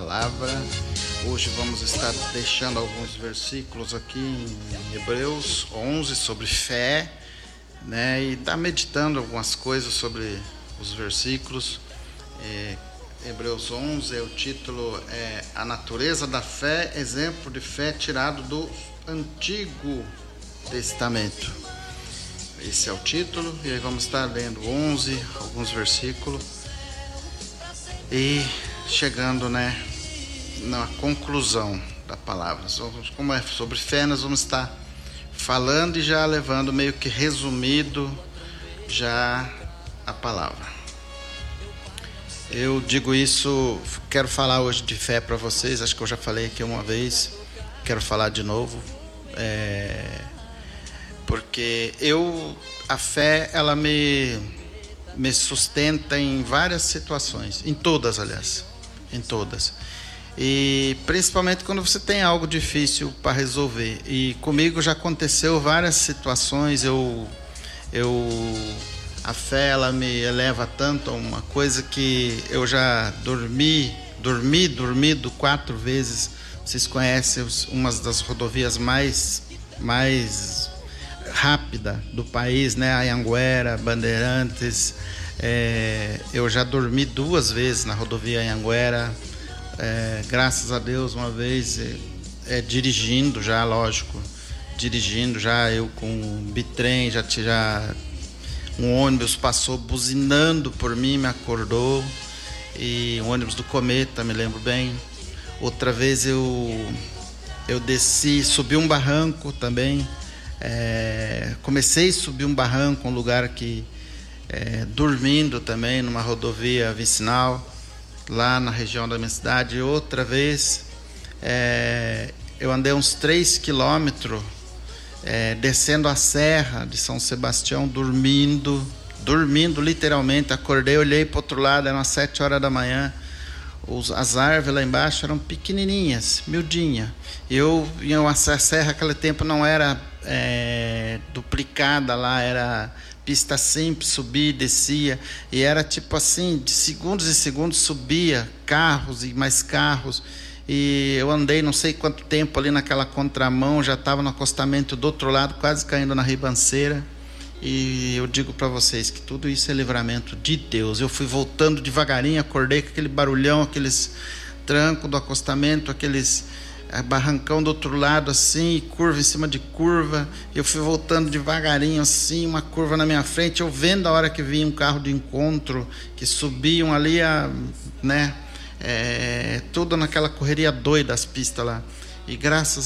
palavra. Hoje vamos estar deixando alguns versículos aqui em Hebreus 11 sobre fé, né? E tá meditando algumas coisas sobre os versículos. Hebreus 11, o título é A Natureza da Fé, exemplo de fé tirado do Antigo Testamento. Esse é o título, e aí vamos estar lendo 11, alguns versículos, e chegando, na conclusão da palavra. Como é sobre fé, nós vamos estar falando e já levando meio que resumido já a palavra. Eu digo isso, quero falar hoje de fé para vocês, acho que eu já falei aqui uma vez, quero falar de novo, porque a fé, ela me sustenta em várias situações, em todas, aliás, em todas. E principalmente quando você tem algo difícil para resolver. E comigo já aconteceu várias situações, a fé, ela me eleva tanto a uma coisa que eu já dormido 4 vezes. Vocês conhecem uma das rodovias mais rápida do país, né? Anhanguera, Bandeirantes. Eu já dormi 2 vezes na rodovia Anhanguera, graças a Deus, uma vez dirigindo já, eu com um bitrem, já um ônibus passou buzinando por mim, me acordou, e o ônibus do Cometa, me lembro bem. Outra vez eu desci, subi um barranco também. Comecei a subir um barranco, um lugar que dormindo também, numa rodovia vicinal, lá na região da minha cidade. Outra vez eu andei uns 3 quilômetros descendo a serra de São Sebastião, dormindo literalmente. Acordei, olhei para o outro lado, eram 7 horas da manhã. As árvores lá embaixo eram pequenininhas, miudinhas. A serra naquele tempo não era duplicada lá, era pista simples, subia e descia, e era tipo assim, de segundos em segundos subia carros e mais carros, e eu andei não sei quanto tempo ali naquela contramão, já estava no acostamento do outro lado, quase caindo na ribanceira. E eu digo para vocês que tudo isso é livramento de Deus. Eu fui voltando devagarinho, acordei com aquele barulhão, aqueles trancos do acostamento, aqueles barrancão do outro lado assim, curva em cima de curva. Eu fui voltando devagarinho assim, uma curva na minha frente, eu vendo a hora que vinha um carro de encontro, que subiam ali, tudo naquela correria doida, as pistas lá. E graças